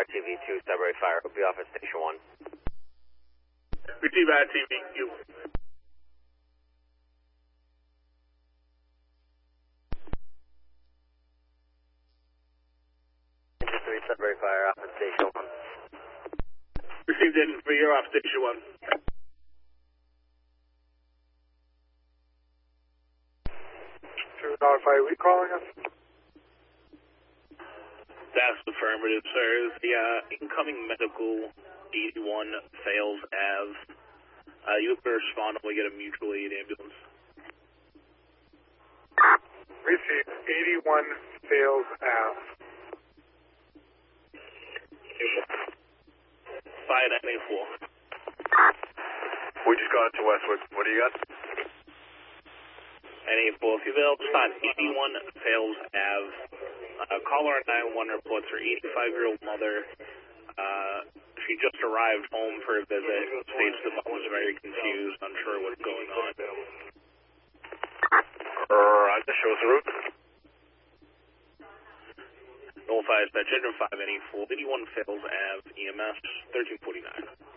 RTV2, Sudbury Fire. Will be off at Station 1. Receive RTV2. Engine 3, Sudbury Fire, off at Station 1. Received Engine 3, you're off Station 1. Are we calling us? That's affirmative, sir. The incoming medical 81 fails Ave. You have to respond when we get a mutual aid ambulance. Receive 81 fails Ave. 5984. We just got into Westwood. What do you got? NA4, if you're available, spot 81 fails Ave. Caller 911 reports her 85-year-old mother. She just arrived home for a visit. States the mom was very confused, unsure what's going on. Roger, show us the route. Notify dispatch engine 5 NA4, 81 fails Ave, EMS 1349.